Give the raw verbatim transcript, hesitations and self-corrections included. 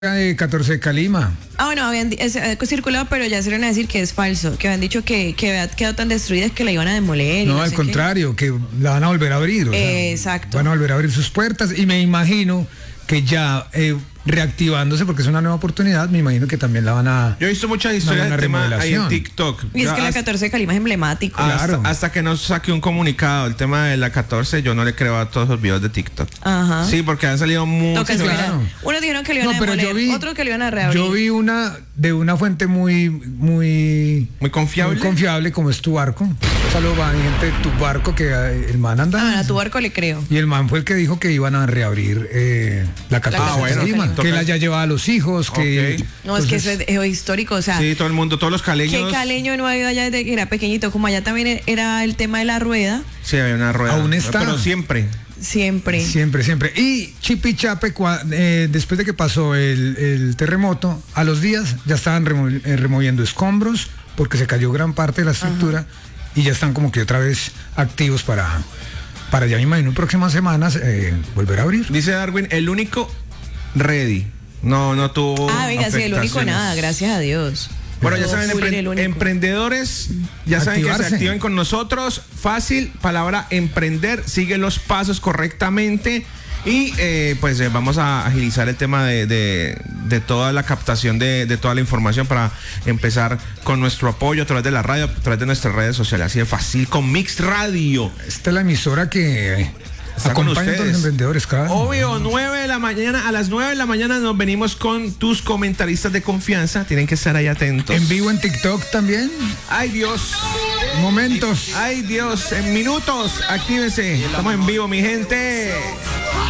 de catorce de Calima. Ah, bueno, habían es, eh, circulado, pero ya se iban a decir que es falso, que habían dicho que, que había quedado tan destruida que la iban a demoler. No, no al sé contrario, qué. que la van a volver a abrir. O sea, eh, exacto. Van a volver a abrir sus puertas y me imagino que ya eh, reactivándose, porque es una nueva oportunidad, me imagino que también la van a... Yo he visto muchas historias del tema ahí en TikTok. Y es yo que la hasta, catorce de Calima es emblemático. Hasta, claro. hasta que no saque un comunicado, el tema de la catorce, yo no le creo a todos los videos de TikTok. Ajá. Sí, porque han salido muchos. Claro. Unos dijeron que le iban No, a pero demoler, yo vi, otros que le iban a reabrir. Yo vi una de una fuente muy, muy... Muy confiable. Muy confiable, como es Tu Barco. Saludos a mi gente de Tu Barco, que eh, el man anda... Ah, a Tu Barco le creo. Y el man fue el que dijo que iban a reabrir eh, la catorce Ah, bueno, de Calima, toca- que él ya llevaba a los hijos, que... Ok. No, es que entonces, eso es, es histórico, o sea... Sí, todo el mundo, todos los caleños. ¿Qué caleño no ha ido allá desde que era pequeñito? Como allá también era el tema de la rueda. Sí, había una rueda. Aún está. Pero siempre. Siempre. Siempre, siempre. Y Chipichape, cua- eh, después de que pasó el, el terremoto, a los días ya estaban remo- eh, removiendo escombros porque se cayó gran parte de la estructura. Ajá. Y ya están como que otra vez activos para, para ya me imagino en próximas semanas eh, volver a abrir. Dice Darwin, el único ready. No, no tuvo. Ah, venga, sí, el único afectaciones. nada, gracias a Dios. Bueno, ya Todo saben, full empre- el único. emprendedores, ya saben que Activarse. se activen con nosotros. Fácil, palabra emprender, sigue los pasos correctamente. Y eh, pues eh, vamos a agilizar el tema de, de, de toda la captación de, de toda la información para empezar con nuestro apoyo a través de la radio, a través de nuestras redes sociales. Así de fácil, con Mix Radio. Esta es la emisora que eh, Está con acompaña a todos los ustedes. emprendedores, claro. Obvio, nueve de la mañana, a las nueve de la mañana nos venimos con tus comentaristas de confianza. Tienen que estar ahí atentos. En vivo en TikTok también. Ay, Dios. Momentos. Ay, Dios. En minutos, actívense. Estamos en vivo, mi gente.